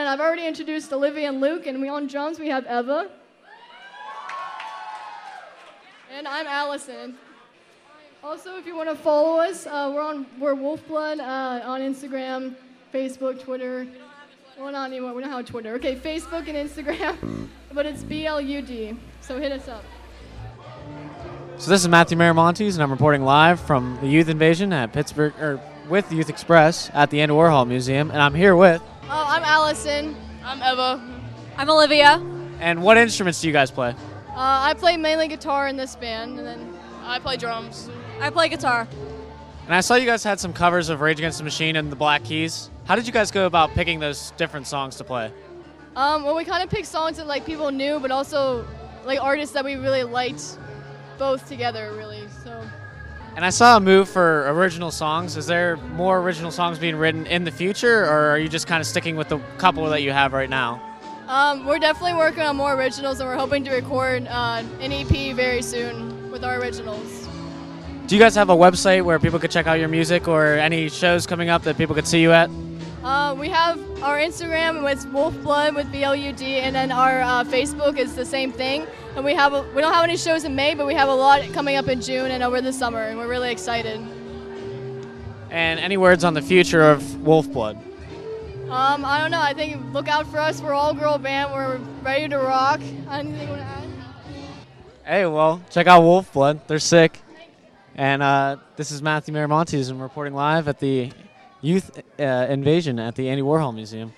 And I've already introduced Olivia and Luke, and on drums we have Eva. And I'm Allison. Also, if you want to follow us, we're Wolfblood on Instagram, Facebook, Twitter. Well, not anymore. We don't have Twitter. Okay, Facebook and Instagram, but it's BLUD. So hit us up. So this is Matthew Miramontes, and I'm reporting live from the Youth Invasion at Pittsburgh, or with Youth Express at the Andy Warhol Museum, and I'm here with. I'm Allison. I'm Eva. I'm Olivia. And what instruments do you guys play? I play mainly guitar in this band, and then I play drums. I play guitar. And I saw you guys had some covers of Rage Against the Machine and the Black Keys. How did you guys go about picking those different songs to play? Well, we kind of picked songs that like people knew, but also like artists that we really liked, both together, really. So. And I saw a move for original songs. Is there more original songs being written in the future, or are you just kind of sticking with the couple that you have right now? We're definitely working on more originals, and we're hoping to record an EP very soon with our originals. Do you guys have a website where people could check out your music, or any shows coming up that people could see you at? We have our Instagram with Wolfblood with BLUD, and then our Facebook is the same thing. And we don't have any shows in May, but we have a lot coming up in June and over the summer, and we're really excited. And any words on the future of Wolfblood? I don't know. I think look out for us. We're all girl band. We're ready to rock. Anything you want to add? Hey, well, check out Wolfblood. They're sick. And this is Matthew Miramontes, and I'm reporting live at the Youth Invasion at the Andy Warhol Museum.